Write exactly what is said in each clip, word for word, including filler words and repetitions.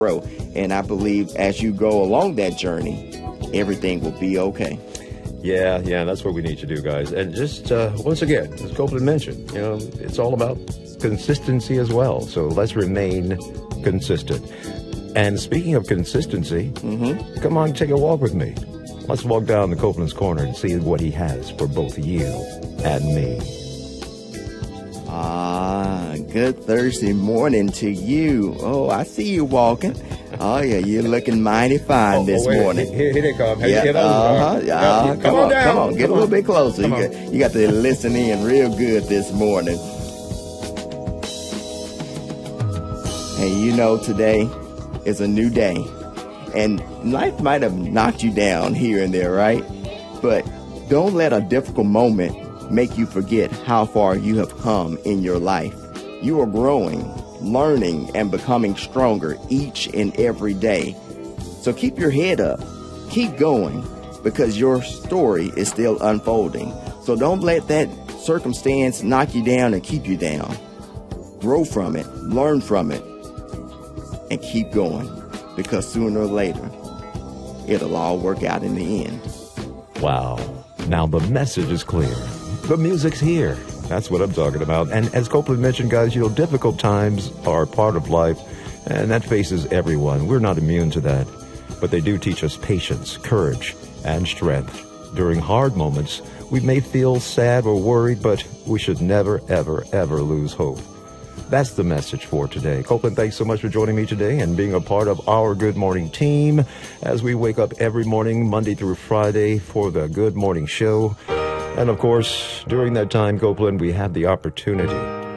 grow. And I believe as you go along that journey, everything will be okay. Yeah, yeah, that's what we need to do, guys. And just, uh, once again, as Copeland mentioned, you know, it's all about consistency as well. So let's remain consistent. And speaking of consistency, mm-hmm. come on, take a walk with me. Let's walk down to Copeland's Corner and see what he has for both you and me. Ah, good Thursday morning to you. Oh, I see you walking. Oh, yeah, you're looking mighty fine oh, this oh, wait, morning. Here, here they come. Yeah, here uh-huh. yeah, uh, come, come on, on, down. come on. Get come a little on. bit closer. You got, you got to listen in real good this morning. And you know, today is a new day. And life might have knocked you down here and there, right? But don't let a difficult moment make you forget how far you have come in your life. You are growing, learning, and becoming stronger each and every day. So keep your head up. Keep going, because your story is still unfolding. So don't let that circumstance knock you down and keep you down. Grow from it, learn from it, and keep going, because sooner or later, it'll all work out in the end. Wow. Now the message is clear. The music's here. That's what I'm talking about. And as Copeland mentioned, guys, you know, difficult times are part of life, and that faces everyone. We're not immune to that. But they do teach us patience, courage, and strength. During hard moments, we may feel sad or worried, but we should never, ever, ever lose hope. That's the message for today. Copeland, thanks so much for joining me today and being a part of our Good Morning team as we wake up every morning, Monday through Friday, for the Good Morning Show. And, of course, during that time, Copeland, we have the opportunity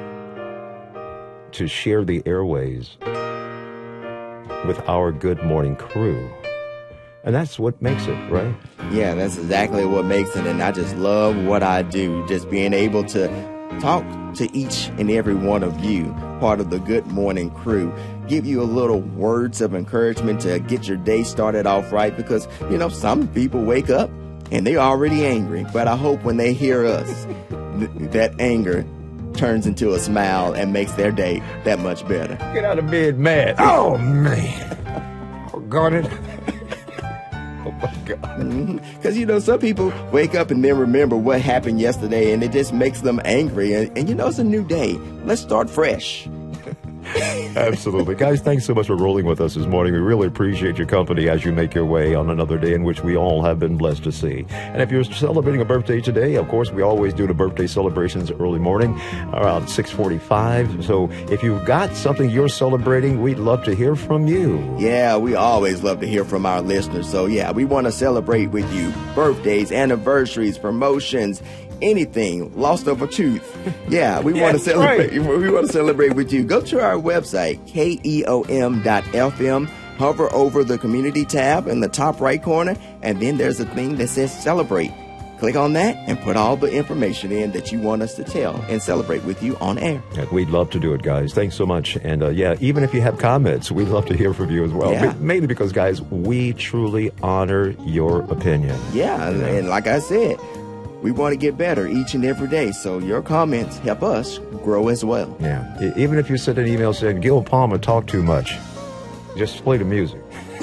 to share the airways with our Good Morning crew. And that's what makes it, right? Yeah, that's exactly what makes it. And I just love what I do, just being able to talk to each and every one of you, part of the Good Morning crew, give you a little words of encouragement to get your day started off right, because, you know, some people wake up and they're already angry, but I hope when they hear us, th- that anger turns into a smile and makes their day that much better. Get out of bed mad. Oh, man. Oh, got it. Oh, my God. Because, mm-hmm. you know, some people wake up and then remember what happened yesterday, and it just makes them angry. And, and you know, it's a new day. Let's start fresh. Absolutely. Guys, thanks so much for rolling with us this morning. We really appreciate your company as you make your way on another day in which we all have been blessed to see. And if you're celebrating a birthday today, of course, we always do the birthday celebrations early morning around six forty-five. So if you've got something you're celebrating, we'd love to hear from you. Yeah, we always love to hear from our listeners. So, yeah, we want to celebrate with you. Birthdays, anniversaries, promotions, anything, lost of a tooth. Yeah, we want to celebrate. Right. We want to celebrate with you. Go to our website, K E O M dot F M. Hover over the community tab in the top right corner, and then there's a thing that says celebrate. Click on that and put all the information in that you want us to tell and celebrate with you on air. Yeah, we'd love to do it, guys. Thanks so much. And uh, yeah, even if you have comments, we'd love to hear from you as well. Yeah. Ma- mainly because, guys, we truly honor your opinion. Yeah, and, and like I said, we want to get better each and every day, so your comments help us grow as well. Yeah, e- even if you send an email saying, Gil Palmer talk too much, just play the music.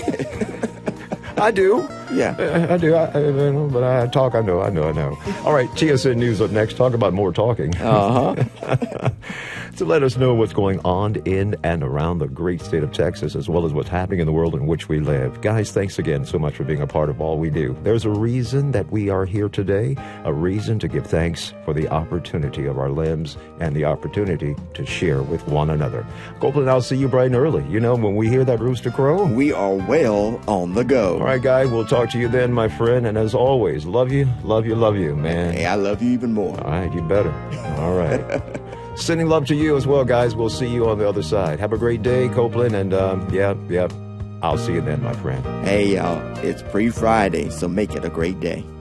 I do. Yeah. I do. I, I, but I talk, I know, I know, I know. All right, T S N News up next. Talk about more talking. Uh-huh. To let us know what's going on in and around the great state of Texas, as well as what's happening in the world in which we live. Guys, thanks again so much for being a part of all we do. There's a reason that we are here today, a reason to give thanks for the opportunity of our limbs and the opportunity to share with one another. Copeland, I'll see you bright and early. You know, when we hear that rooster crow, we are well on the go. All right, guy, we'll talk to you then, my friend. And as always, love you, love you, love you, man. Hey, I love you even more. All right, you better. All right. Sending love to you as well, guys. We'll see you on the other side. Have a great day, Copeland. And, um, yeah, yeah, I'll see you then, my friend. Hey, y'all, it's pre-Friday, so make it a great day.